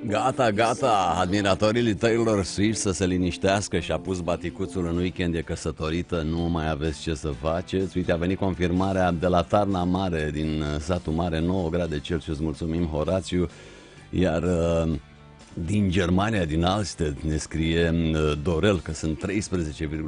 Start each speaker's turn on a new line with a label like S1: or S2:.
S1: Gata, gata, admiratorii lui Taylor Swift să se liniștească și a pus baticuțul în weekend, e căsătorită, nu mai aveți ce să faceți. Uite, a venit confirmarea de la Tarna Mare, din satul mare, 9 grade Celsius, mulțumim Horațiu. Iar din Germania, din Alsted, ne scrie Dorel că sunt 13,1